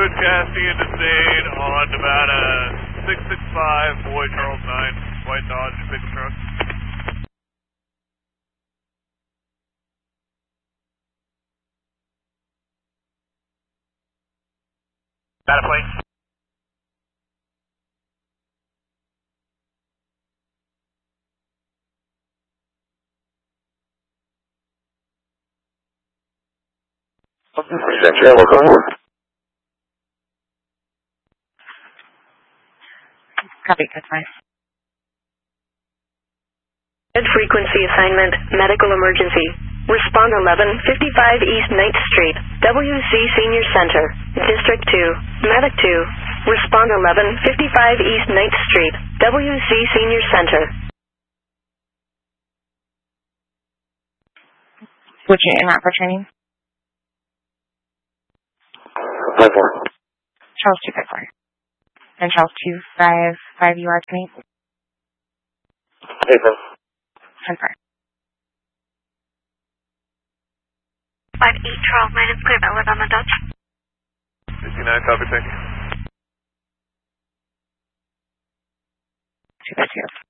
Louis Cassidy and Dane on Nevada 665, Boy Charles 9, White Dodge, big truck. Got a plane. Copy, that's fine. Frequency assignment, medical emergency. Respond 1155 East 9th Street, WC Senior Center, District 2, Medic 2. Respond 1155 East 9th Street, WC Senior Center. Which unit in for training? 54. Charles 254. And Charles 255, you are to me? 10-4. 5-8 Charles 9 is clear, valid on the Dutch. 59, copy, thank you. 252.